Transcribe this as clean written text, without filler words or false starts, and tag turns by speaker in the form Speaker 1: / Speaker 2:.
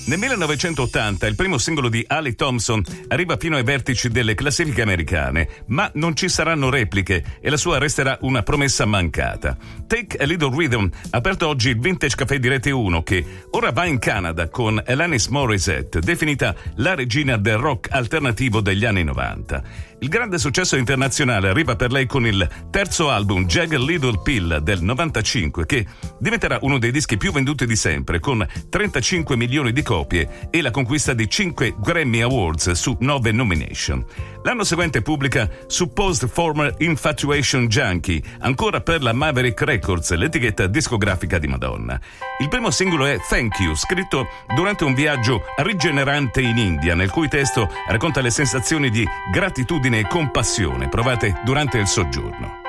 Speaker 1: Nel 1980 il primo singolo di Ali Thompson arriva fino ai vertici delle classifiche americane, ma non ci saranno repliche e la sua resterà una promessa mancata. Take a Little Rhythm ha aperto oggi il Vintage Café di Rete 1, che ora va in Canada con Alanis Morissette, definita la regina del rock alternativo degli anni 90. Il grande successo internazionale arriva per lei con il terzo album Jagged Little Pill del 95, che diventerà uno dei dischi più venduti di sempre, con 35 milioni di copie e la conquista di 5 Grammy Awards su 9 nomination. L'anno seguente pubblica Supposed Former Infatuation Junkie, ancora per la Maverick Records, l'etichetta discografica di Madonna. Il primo singolo è Thank You, scritto durante un viaggio rigenerante in India, nel cui testo racconta le sensazioni di gratitudine e compassione provate durante il soggiorno.